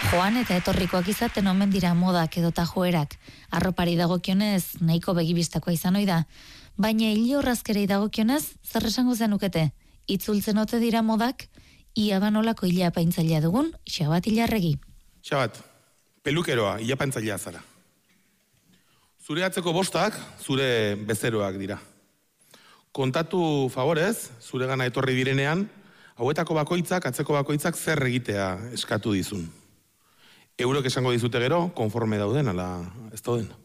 Joan eta etorrikoak izaten omen dira modak edota joerak. Arropari dagokionez nahiko begibistakoa izan ohi da. Baina ilorrazkerei dagokionez zer esango zenukete? Itzultzen ote dira modak? Ia banolako ila apaintzailea dugun, Xabat Ilarregi. Xabat, pelukeroa, ila apaintzailea zara. Zure atzeko bostak, zure bezeroak dira. Kontatu favorez, zure gana etorri direnean, hauetako bakoitzak, atzeko bakoitzak zer egitea eskatu dizun. Eurok esango dizute gero, konforme dauden, ala ez dauden.